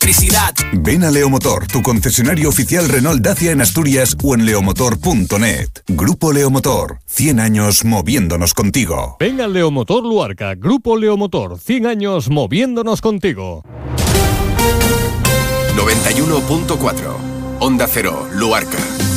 Electricidad. Ven a Leomotor, tu concesionario oficial Renault Dacia en Asturias o en leomotor.net. Grupo Leomotor, 100 años moviéndonos contigo. Ven a Leomotor Luarca, Grupo Leomotor, 100 años moviéndonos contigo. 91.4 Onda Cero, Luarca.